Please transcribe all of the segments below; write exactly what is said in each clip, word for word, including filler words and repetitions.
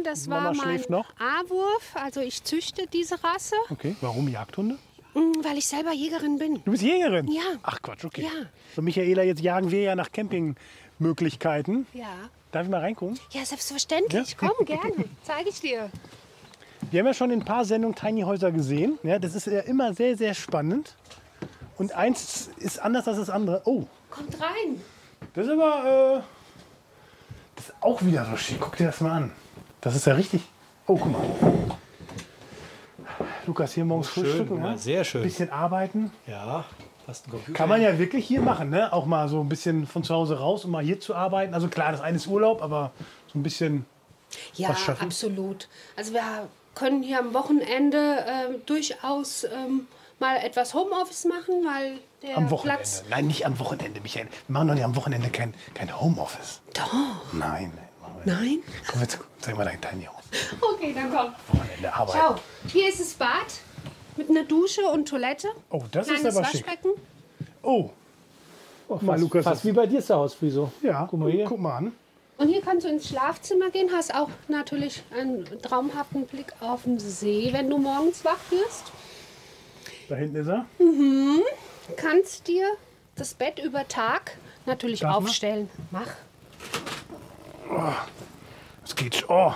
das Mama war mein schläft noch. A-Wurf. Also ich züchte diese Rasse, Okay, warum Jagdhunde? mm, weil ich selber Jägerin bin. Du bist Jägerin? Ja. Ach Quatsch, okay. Ja. So, Michaela, jetzt jagen wir ja nach Campingmöglichkeiten. Ja. Darf ich mal reingucken? Ja, selbstverständlich. Komm, gerne. Zeige ich dir. Wir haben ja schon in ein paar Sendungen Tiny Häuser gesehen. Ja, das ist ja immer sehr, sehr spannend. Und eins ist anders als das andere. Oh, Kommt rein. das ist aber äh, das ist auch wieder so schick. Guck dir das mal an. Das ist ja richtig. Oh, guck mal. Lukas, hier morgens Schön, frühstücken. ja, Ja? sehr schön. Bisschen arbeiten. Ja, hast einen Computer. Kann man ja wirklich hier machen, ne? Auch mal so ein bisschen von zu Hause raus, um mal hier zu arbeiten. Also klar, das eine ist Urlaub, aber so ein bisschen. Ja, Was schaffen? absolut. Also wir können hier am Wochenende äh, durchaus ähm, mal etwas Homeoffice machen, weil der Am Wochenende. Platz... Nein, nicht am Wochenende, Michael. Wir machen doch nicht am Wochenende kein, kein Homeoffice. Doch. Nein, nein. machen wir nicht. Nein? Komm, jetzt zeig mal dein Tiny Haus. Okay, dann komm. Wochenende arbeiten. Schau, hier ist das Bad mit einer Dusche und Toilette. Oh, das ist Kleines aber schick. Waschbecken. Oh, Oh, mal, fast, Lukas, fast das- wie bei dir zu Hause, Friso. ja. Guck mal hier. Guck mal an. Und hier kannst du ins Schlafzimmer gehen, hast auch natürlich einen traumhaften Blick auf den See, wenn du morgens wach wirst. Da hinten ist er. Kannst dir das Bett über Tag natürlich Darf man? aufstellen. Mach. Es geht. sch- Oh.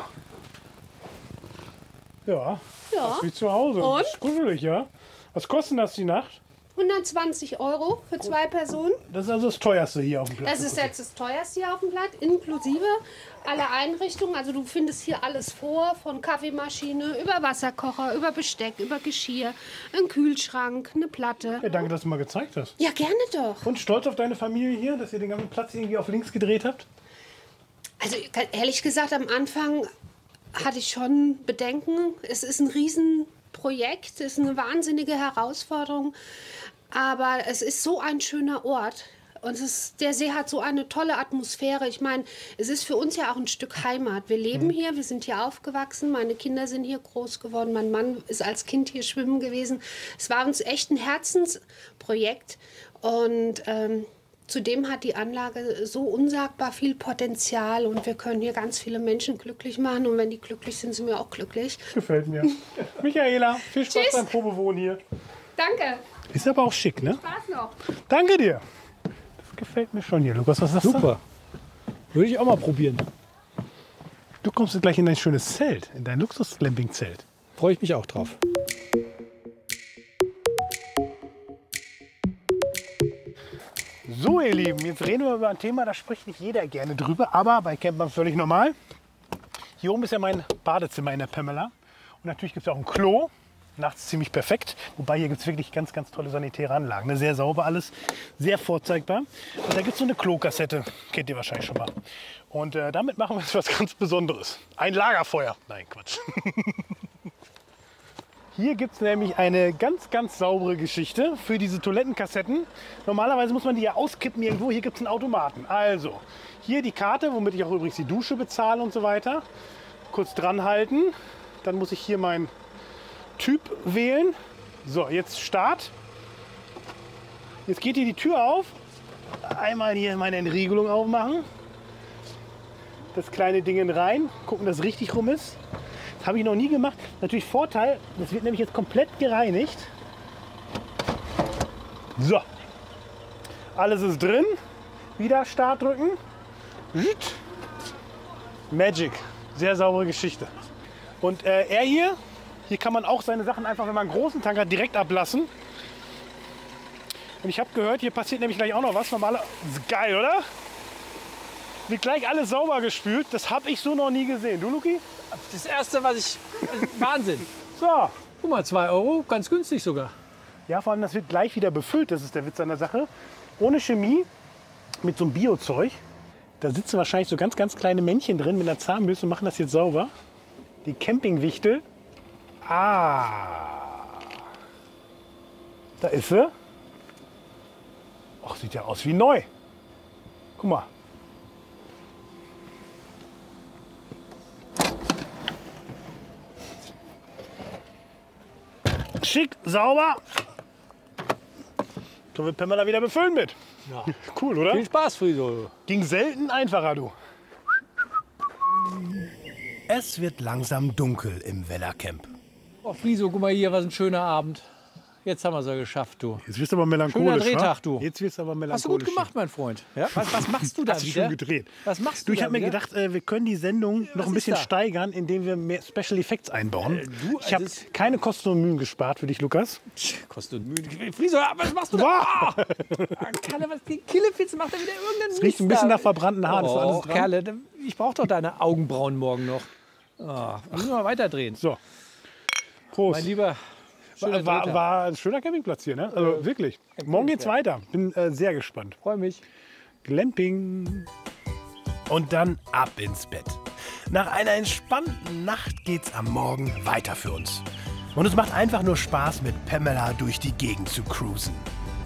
Ja. Ja. Das ist wie zu Hause. Und? Das ist kuschelig, ja. Was kostet das die Nacht? hundertzwanzig Euro für zwei Personen. Das ist also das teuerste hier auf dem Platz. Das ist jetzt das teuerste hier auf dem Blatt, inklusive aller Einrichtungen. Also du findest hier alles vor, von Kaffeemaschine über Wasserkocher, über Besteck, über Geschirr, ein Kühlschrank, eine Platte. Ja, danke, dass du mal gezeigt hast. Ja, gerne doch. Und stolz auf deine Familie hier, dass ihr den ganzen Platz irgendwie auf links gedreht habt? Also ehrlich gesagt, am Anfang hatte ich schon Bedenken. Es ist ein Riesenprojekt, es ist eine wahnsinnige Herausforderung. Aber es ist so ein schöner Ort. Und es ist, der See hat so eine tolle Atmosphäre. Ich meine, es ist für uns ja auch ein Stück Heimat. Wir leben hier, wir sind hier aufgewachsen, meine Kinder sind hier groß geworden, mein Mann ist als Kind hier schwimmen gewesen. Es war uns echt ein Herzensprojekt. Und ähm, zudem hat die Anlage so unsagbar viel Potenzial und wir können hier ganz viele Menschen glücklich machen. Und wenn die glücklich sind, sind wir auch glücklich. Gefällt mir. Michaela, viel Spaß Tschüss. beim Probewohnen hier. Danke. Ist aber auch schick, ne? Spaß noch. Danke dir. Das gefällt mir schon hier. Lukas, was sagst du? Super. Würde ich auch mal probieren. Du kommst jetzt gleich in dein schönes Zelt, in dein Luxus-Glamping-Zelt. Freue ich mich auch drauf. So, ihr Lieben, jetzt reden wir über ein Thema, da spricht nicht jeder gerne drüber, aber bei Campern völlig normal. Hier oben ist ja mein Badezimmer in der Pamela. Und natürlich gibt es auch ein Klo. Nachts ziemlich perfekt. Wobei hier gibt es wirklich ganz, ganz tolle sanitäre Anlagen. Ne? Sehr sauber alles, sehr vorzeigbar. Und da gibt es so eine Klokassette. Kennt ihr wahrscheinlich schon mal. Und äh, damit machen wir jetzt was ganz Besonderes. Ein Lagerfeuer. Nein, Quatsch. Hier gibt es nämlich eine ganz, ganz saubere Geschichte für diese Toilettenkassetten. Normalerweise muss man die ja auskippen irgendwo. Hier gibt es einen Automaten. Also, hier die Karte, womit ich auch übrigens die Dusche bezahle und so weiter. Kurz dran halten. Dann muss ich hier meinen Typ wählen. So, jetzt Start. Jetzt geht hier die Tür auf. Einmal hier meine Entriegelung aufmachen. Das kleine Ding rein. Gucken, dass es richtig rum ist. Das habe ich noch nie gemacht. Natürlich Vorteil, das wird nämlich jetzt komplett gereinigt. So. Alles ist drin. Wieder Start drücken. Magic. Sehr saubere Geschichte. Und äh, er hier, hier kann man auch seine Sachen einfach, wenn man einen großen Tank hat, direkt ablassen. Und ich habe gehört, hier passiert nämlich gleich auch noch was. Normaler, ist geil, oder? Wird gleich alles sauber gespült. Das habe ich so noch nie gesehen. Du, Luki? Das erste, was ich... Wahnsinn. So. Guck mal, zwei Euro, ganz günstig sogar. Ja, vor allem, das wird gleich wieder befüllt. Das ist der Witz an der Sache. Ohne Chemie, mit so einem Biozeug. Da sitzen wahrscheinlich so ganz, ganz kleine Männchen drin mit einer Zahnbürste und machen das jetzt sauber. Die Campingwichtel. Ah. Da ist sie. Ach, sieht ja aus wie neu. Guck mal. Schick, sauber. Können wir Pamela wieder befüllen mit. Ja. Cool, oder? Viel Spaß, Friso. Ging selten einfacher, du. Es wird langsam dunkel im Wellercamp. Oh, Friso, guck mal hier, was ein schöner Abend. Jetzt haben wir es ja geschafft, du. Jetzt wirst du aber melancholisch. Schöner Drehtag, wa? du. Jetzt wirst du aber melancholisch. Hast du gut gemacht, mein Freund. Ja? Was, was machst du da Hast du wieder? schon gedreht. Was machst du Du, ich da habe mir wieder? gedacht, äh, wir können die Sendung noch ein ist bisschen da? steigern, indem wir mehr Special Effects einbauen. Äh, du, ich habe also es- keine Kosten und Mühen gespart für dich, Lukas. Kostet Mühe. Friso, was machst du da? Ah, Kerle, was die Killefitze macht da wieder irgendeinen Es riecht ein bisschen nach verbrannten Haaren. Ist Oh, alles dran? Kerle, ich brauche doch deine Augenbrauen morgen noch. Oh, müssen wir mal weiterdrehen. So. Prost. Mein Lieber, schöner war, Drehtag. war ein schöner Campingplatz hier, ne? Also wirklich. Morgen geht's weiter. Bin äh, sehr gespannt. Freue mich. Glamping. Und dann ab ins Bett. Nach einer entspannten Nacht geht's am Morgen weiter für uns. Und es macht einfach nur Spaß, mit Pamela durch die Gegend zu cruisen.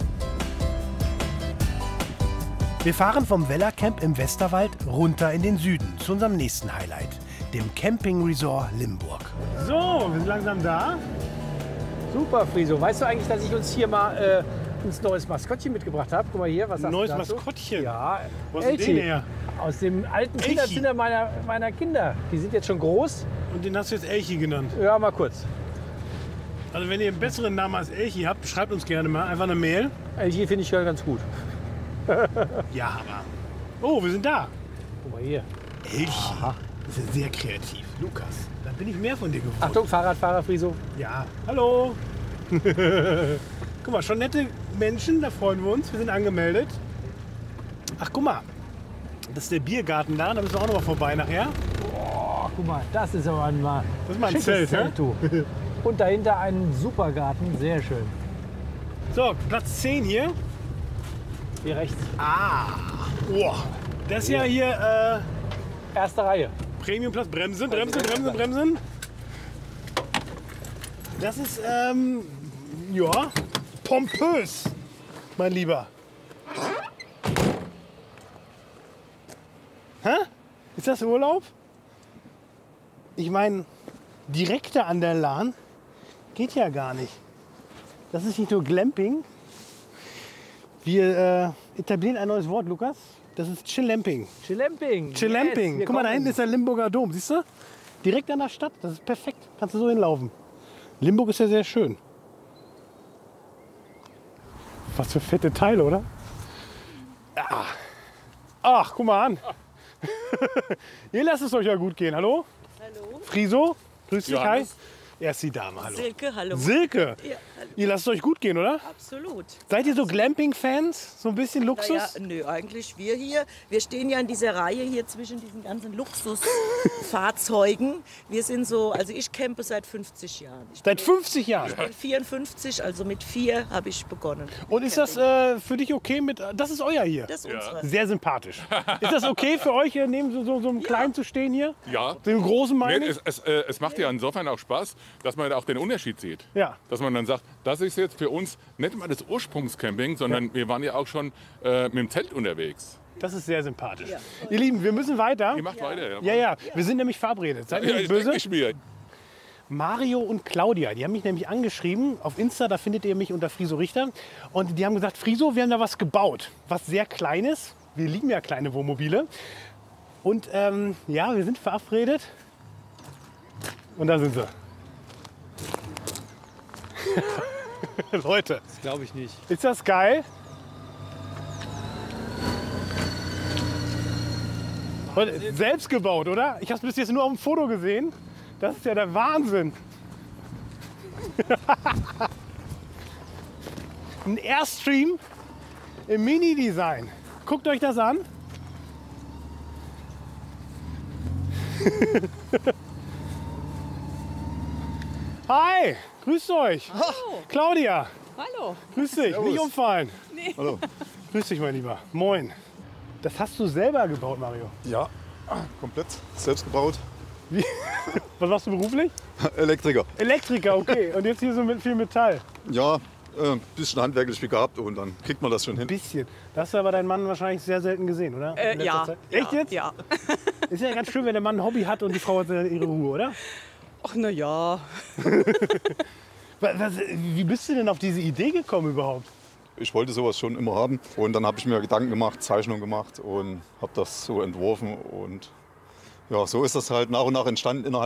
Wir fahren vom Wellercamp im Westerwald runter in den Süden zu unserem nächsten Highlight, dem Camping Resort Limburg. So, wir sind langsam da. Super, Friso. Weißt du eigentlich, dass ich uns hier mal äh, ein neues Maskottchen mitgebracht habe? Guck mal hier, was Ein sagst neues du dazu? Maskottchen? Ja, Wo ist denn Elchi. den her? Aus dem alten Elchi. Kinderzimmer meiner, meiner Kinder. Die sind jetzt schon groß. Und den hast du jetzt Elchi genannt. Ja, mal kurz. Also wenn ihr einen besseren Namen als Elchi habt, schreibt uns gerne mal. Einfach eine Mail. Elchi finde ich ja ganz gut. Ja, aber... Oh, wir sind da. Guck mal hier. Elchi. Das ist ja sehr kreativ. Lukas, da bin ich mehr von dir gewohnt. Achtung, Fahrradfahrer, Friso. Ja, hallo. Guck mal, schon nette Menschen, da freuen wir uns. Wir sind angemeldet. Ach, guck mal. Das ist der Biergarten da, da müssen wir auch noch mal vorbei nachher. Oh, guck mal, das ist aber ein, mal Das ist mal ein schickes Zelt, ne? du. Und dahinter ein Supergarten, sehr schön. So, Platz zehn hier. Hier rechts, Ah. Oh, das ist ja hier erste Reihe. äh, Premiumplatz. Bremsen, Bremsen, Bremsen, Bremsen. Das ist, ähm, ja, pompös, mein Lieber. Hä? Ist das Urlaub? Ich meine, direkter an der Lahn geht ja gar nicht. Das ist nicht nur Glamping. Wir äh, etablieren ein neues Wort, Lukas. Das ist Chillamping. Chillamping. Chillamping. Yes, wir Guck mal, da kommen. hinten ist der Limburger Dom. Siehst du? Direkt an der Stadt. Das ist perfekt. Kannst du so hinlaufen. Limburg ist ja sehr schön. Was für fette Teile, oder? Ah. Ach, guck mal an. Ihr lasst es euch ja gut gehen. Hallo? Hallo. Friso? Grüß dich, hi. Johannes. Erst die Dame, hallo. Silke, hallo. Silke, Ja, hallo. ihr lasst es euch gut gehen, oder? Absolut. Seid ihr so Glamping-Fans? So ein bisschen Luxus? Naja, nö, eigentlich wir hier. Wir stehen ja in dieser Reihe hier zwischen diesen ganzen Luxusfahrzeugen. Wir sind so, also ich campe seit fünfzig Jahren. Ich Seit fünfzig Jahren. bin vierundfünfzig, also mit vier habe ich begonnen. Und ist das äh, für dich okay mit. Das ist euer hier. Das ist unsere. Sehr sympathisch. Ist das okay für euch, hier neben so, so, so einem kleinen zu stehen hier? Ja. Dem großen Nee, meine ich? es, es, äh, es macht ja insofern auch Spaß, dass man auch den Unterschied sieht. Ja. Dass man dann sagt, das ist jetzt für uns nicht mal das Ursprungscamping, sondern wir waren ja auch schon äh, mit dem Zelt unterwegs. Das ist sehr sympathisch. Ihr Lieben, wir müssen weiter. Ihr macht weiter. Ja, ja, wir sind nämlich verabredet. Seid ihr Ja, nicht ich böse? denke ich mir. Mario und Claudia, die haben mich nämlich angeschrieben. Auf Insta, da findet ihr mich unter Friso Richter. Und die haben gesagt, Friso, wir haben da was gebaut. Was sehr Kleines. Wir lieben ja kleine Wohnmobile. Und ähm, ja, wir sind verabredet. Und da sind sie. Leute, Das glaube ich nicht. ist das geil? Leute, selbst gebaut, oder? Ich habe es bis jetzt nur auf dem Foto gesehen. Das ist ja der Wahnsinn. Ein Airstream im Mini-Design. Guckt euch das an. Hi, grüßt euch. Claudia, Hallo. grüß dich. Nicht umfallen. Hallo. Grüß dich, mein Lieber. Moin. Das hast du selber gebaut, Mario. Ja, komplett selbst gebaut. Was machst du beruflich? Elektriker. Elektriker, okay. Und jetzt hier so mit viel Metall. Ja, ein äh, bisschen handwerklich wie gehabt und dann kriegt man das schon Ein hin. bisschen. Das hast du aber deinen Mann wahrscheinlich sehr selten gesehen, oder? In Äh, letzter ja. Zeit. Echt ja, jetzt? Ja. Ist ja ganz schön, wenn der Mann ein Hobby hat und die Frau hat ihre Ruhe, oder? Ach, na ja. Was, was, wie bist du denn auf diese Idee gekommen überhaupt? Ich wollte sowas schon immer haben und dann habe ich mir Gedanken gemacht, Zeichnung gemacht und habe das so entworfen und ja, so ist das halt nach und nach entstanden innerhalb